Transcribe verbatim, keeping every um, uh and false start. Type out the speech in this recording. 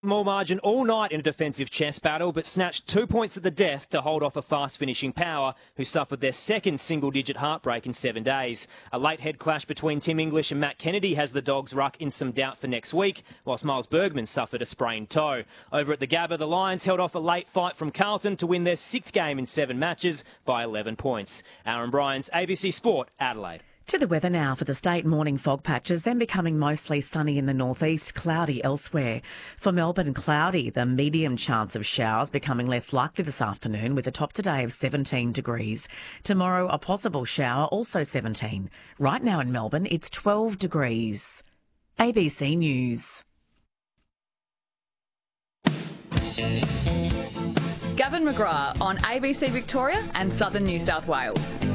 Small margin all night in a defensive chess battle, but snatched two points at the death to hold off a fast-finishing Power, who suffered their second single-digit heartbreak in seven days. A late head clash between Tim English and Matt Kennedy has the Dogs' ruck in some doubt for next week, whilst Miles Bergman suffered a sprained toe. Over at the Gabba, the Lions held off a late fight from Carlton to win their sixth game in seven matches by eleven points. Aaron Bryans, A B C Sport, Adelaide. To the weather now for the state. Morning fog patches, then becoming mostly sunny in the northeast, cloudy elsewhere. For Melbourne, cloudy, the medium chance of showers becoming less likely this afternoon with a top today of seventeen degrees. Tomorrow, a possible shower, also seventeen. Right now in Melbourne, it's twelve degrees. A B C News. Gavin McGrath on A B C Victoria and Southern New South Wales.